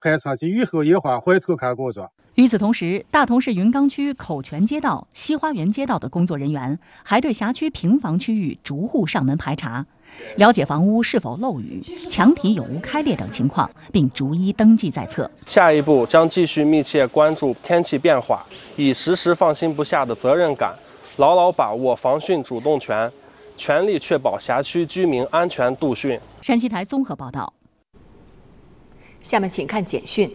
排查及愈后优化怀土勘工作。 与此同时，大同市云冈区口泉街道、西花园街道的工作人员还对辖区平房区域逐户上门排查，了解房屋是否漏雨、墙体有无开裂等情况，并逐一登记在册。 下一步将继续密切关注天气变化，以时时放心不下的责任感，牢牢把握防汛主动权，全力确保辖区居民安全度汛。 山西台综合报道。 下面请看简讯。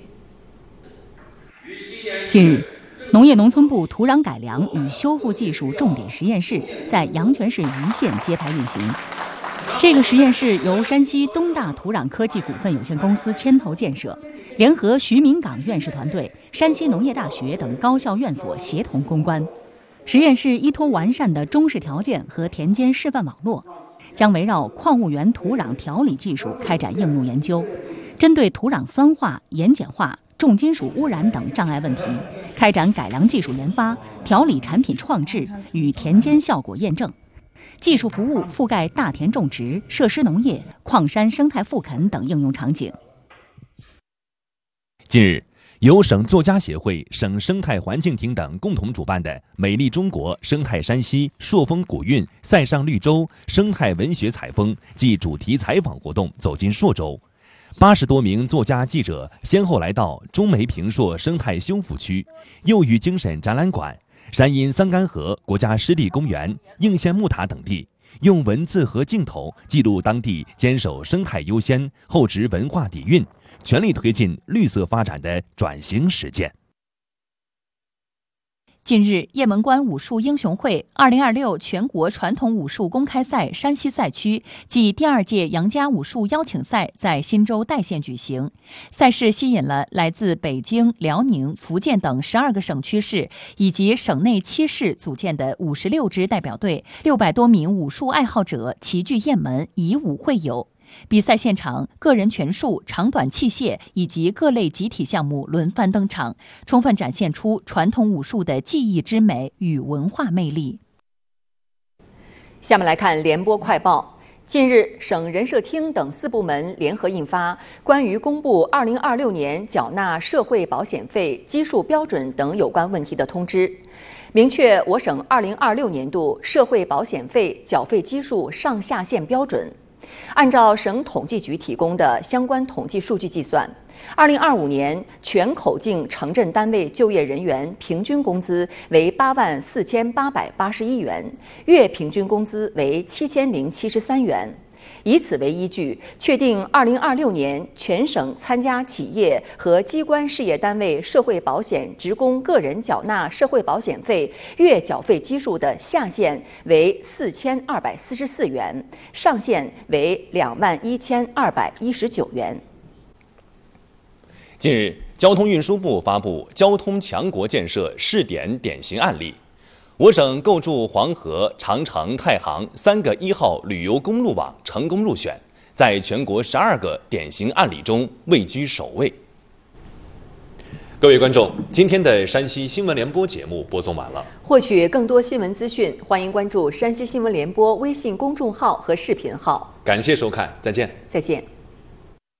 近日，农业农村部土壤改良与修复技术重点实验室在阳泉市盂县揭牌运行。这个实验室由山西东大土壤科技股份有限公司牵头建设，联合徐明岗院士团队、山西农业大学等高校院所协同攻关。实验室依托完善的中式条件和田间示范网络，将围绕矿物源土壤调理技术开展应用研究，针对土壤酸化、盐碱化、重金属污染等障碍问题，开展改良技术研发、调理产品创制与田间效果验证。技术服务覆盖大田种植、设施农业、矿山生态复垦等应用场景。 近日，由省作家协会、省生态环境厅等共同主办的“美丽中国、生态山西、朔风古韵、塞上绿洲”生态文学采风暨主题采访活动走进朔州。80多名作家记者先后来到中梅平朔生态修复区、幼育精神展览馆、山阴桑干河国家湿地公园、应县木塔等地，用文字和镜头记录当地坚守生态优先、厚植文化底蕴，全力推进绿色发展的转型实践。 近日，雁门关武术英雄会2026全国传统武术公开赛山西赛区暨第2届杨家武术邀请赛在忻州代县举行。赛事吸引了来自北京、辽宁、福建等12个省区市以及省内7市组建的56支代表队，600多名武术爱好者齐聚雁门，以武会友。比赛现场，个人拳术、长短器械以及各类集体项目轮番登场，充分展现出传统武术的技艺之美与文化魅力。 下面来看联播快报。近日，省人社厅等4部门联合印发《关于公布2026年缴纳社会保险费基数标准等有关问题的通知》，明确我省2026年度社会保险费缴费基数上下限标准。按照省统计局提供的相关统计数据计算，2025年全口径城镇单位就业人员平均工资为84881元，月平均工资为7073元。以此为依据，确定2026年全省参加企业和机关事业单位社会保险职工个人缴纳社会保险费月缴费基数的下限为4244元，上限为21219元。 近日，交通运输部发布交通强国建设试点典型案例。我省构筑黄河、长城、太行3个1号旅游公路网成功入选，在全国12个典型案例中位居首位。各位观众，今天的山西新闻联播节目播送完了。 获取更多新闻资讯，欢迎关注山西新闻联播微信公众号和视频号。 感谢收看，再见。 再见。